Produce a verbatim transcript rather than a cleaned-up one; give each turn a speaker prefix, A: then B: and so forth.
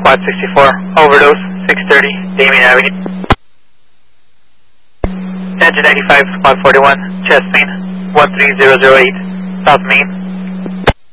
A: Quad sixty-four, overdose, six thirty, Damien Avenue. Engine ninety-five, Quad forty-one, chest main, one three zero zero eight, South Main.